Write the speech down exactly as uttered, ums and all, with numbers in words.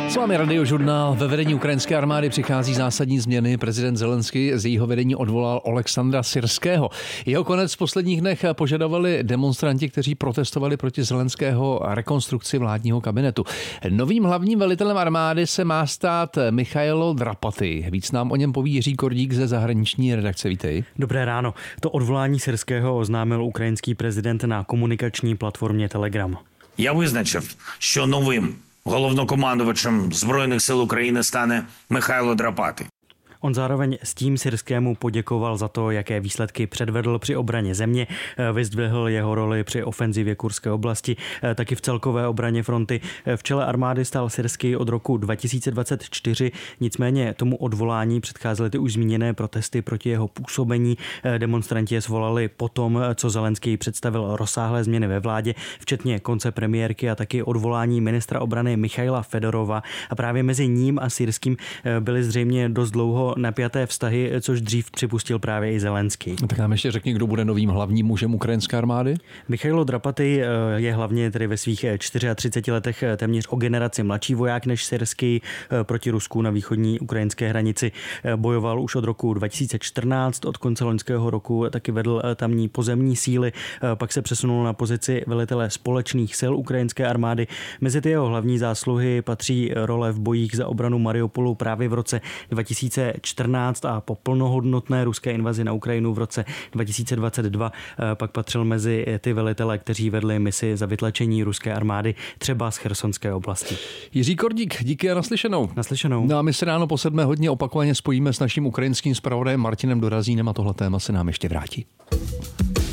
S vámi Radiožurnál. Ve vedení ukrajinské armády přichází zásadní změny. Prezident Zelenský z jejího vedení odvolal Oleksandra Syrského. Jeho konec v posledních dnech požadovali demonstranti, kteří protestovali proti Zelenského rekonstrukci vládního kabinetu. Novým hlavním velitelem armády se má stát Michailo Drapatý. Víc nám o něm poví Jiří Kordík ze zahraniční redakce. Vítej. Dobré ráno. To odvolání Syrského oznámil ukrajinský prezident na komunikační platformě Telegram. Я визначив, що новим головнокомандувачем Збройних сил України стане Михайло Драпатий. On zároveň s tím Syrskému poděkoval za to, jaké výsledky předvedl při obraně země, vyzdvihl jeho roli při ofenzivě Kurské oblasti, taky v celkové obraně fronty. V čele armády stál Syrský od roku dva tisíce dvacet čtyři, nicméně tomu odvolání předcházely ty už zmíněné protesty proti jeho působení. Demonstranti je svolali potom, co Zelenský představil rozsáhlé změny ve vládě, včetně konce premiérky a taky odvolání ministra obrany Michaila Fedorova. A právě mezi ním a Syrským byly zřejmě dost dlouho napjaté vztahy, což dřív připustil právě i Zelenský. Tak nám ještě řekni, kdo bude novým hlavním mužem ukrajinské armády? Michailo Drapatý je hlavně tedy ve svých třiadvaceti čtyřech letech téměř o generaci mladší voják než Syrský. Proti Rusku na východní ukrajinské hranici bojoval už od roku dva tisíce čtrnáct, od konce loňského roku taky vedl tamní pozemní síly, pak se přesunul na pozici velitele společných sil ukrajinské armády. Mezi ty jeho hlavní zásluhy patří role v bojích za obranu Mariupolu právě v roce dva tisíce čtrnáct a po plnohodnotné ruské invazi na Ukrajinu v roce dva tisíce dvacet dva pak patřil mezi ty velitele, kteří vedli misi za vytlačení ruské armády třeba z Chersonské oblasti. Jiří Kordík, díky a naslyšenou. Naslyšenou. No a my se ráno po sedmé hodně opakovaně spojíme s naším ukrajinským zpravodajem Martinem Dorazínem a tohle téma se nám ještě vrátí.